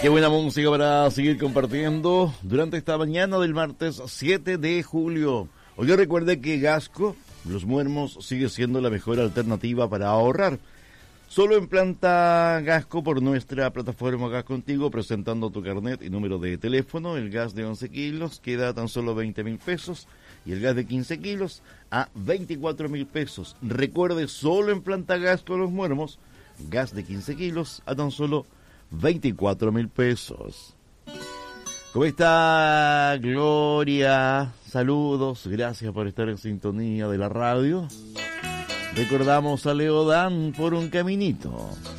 Qué buena música para seguir compartiendo durante esta mañana del martes 7 de julio. Oye, recuerde que Gasco, Los Muermos, sigue siendo la mejor alternativa para ahorrar. Solo en planta Gasco por nuestra plataforma Gas Contigo, presentando tu carnet y número de teléfono. El gas de 11 kilos queda a tan solo 20.000 pesos y el gas de 15 kilos a 24.000 pesos. Recuerde, solo en planta Gasco Los Muermos, gas de 15 kilos a tan solo 24.000 pesos. ¿Cómo está, Gloria? Saludos, gracias por estar en sintonía de la radio. Recordamos a Leodán por un caminito.